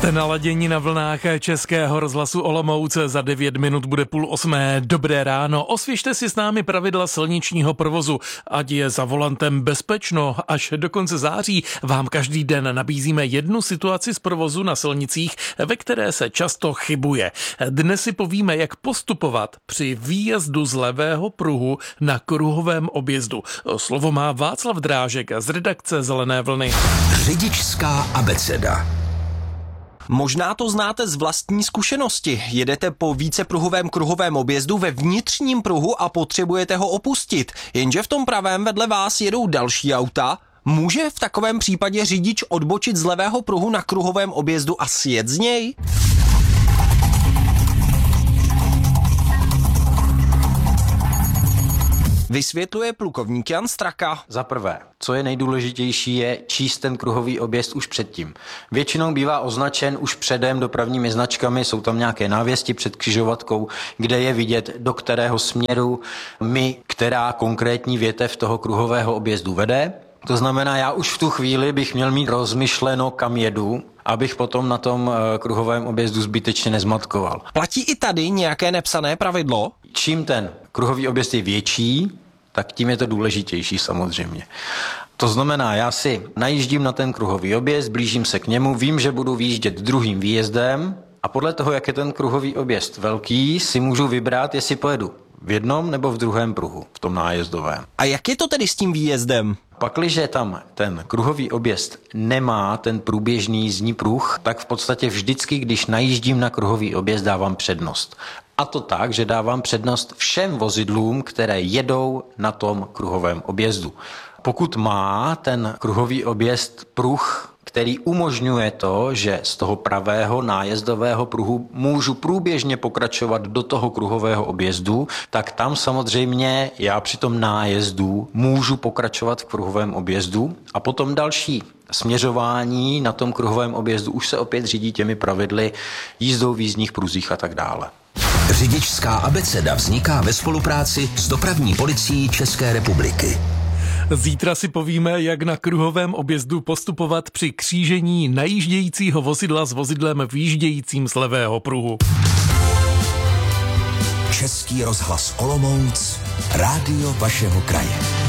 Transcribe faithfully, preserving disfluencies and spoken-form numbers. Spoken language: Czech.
Jste naladěni na vlnách Českého rozhlasu Olomouc, za devět minut bude půl osmé. Dobré ráno, osvěžte si s námi pravidla silničního provozu, ať je za volantem bezpečno. Až do konce září vám každý den nabízíme jednu situaci z provozu na silnicích, ve které se často chybuje. Dnes si povíme, jak postupovat při výjezdu z levého pruhu na kruhovém objezdu. Slovo má Václav Drážek z redakce Zelené vlny. Řidičská abeceda. Možná to znáte z vlastní zkušenosti. Jedete po vícepruhovém kruhovém objezdu ve vnitřním pruhu a potřebujete ho opustit. Jenže v tom pravém vedle vás jedou další auta. Může v takovém případě řidič odbočit z levého pruhu na kruhovém objezdu a sjet z něj? Vysvětluje plukovník Jan Straka. Za prvé, co je nejdůležitější, je číst ten kruhový objezd už předtím. Většinou bývá označen už předem dopravními značkami, jsou tam nějaké návěsti před křižovatkou, kde je vidět, do kterého směru mi, která konkrétní větev toho kruhového objezdu vede. To znamená, já už v tu chvíli bych měl mít rozmyšleno, kam jedu, abych potom na tom kruhovém objezdu zbytečně nezmatkoval. Platí i tady nějaké nepsané pravidlo? Čím ten kruhový objezd je větší, tak tím je to důležitější samozřejmě. To znamená, já si najíždím na ten kruhový objezd, blížím se k němu, vím, že budu výjíždět druhým výjezdem a podle toho, jak je ten kruhový objezd velký, si můžu vybrat, jestli pojedu v jednom nebo v druhém pruhu, v tom nájezdovém. A jak je to tedy s tím výjezdem? Pakliže tam ten kruhový objezd nemá ten průběžný jízdní pruh, tak v podstatě vždycky, když najíždím na kruhový objezd, dávám přednost. A to tak, že dávám přednost všem vozidlům, které jedou na tom kruhovém objezdu. Pokud má ten kruhový objezd pruh, který umožňuje to, že z toho pravého nájezdového pruhu můžu průběžně pokračovat do toho kruhového objezdu, tak tam samozřejmě já při tom nájezdu můžu pokračovat v kruhovém objezdu a potom další směřování na tom kruhovém objezdu už se opět řídí těmi pravidly jízdou v jízdních pruzích a tak dále. Řidičská abeceda vzniká ve spolupráci s dopravní policií České republiky. Zítra si povíme, jak na kruhovém objezdu postupovat při křížení najíždějícího vozidla s vozidlem výjíždějícím z levého pruhu. Český rozhlas Olomouc, rádio vašeho kraje.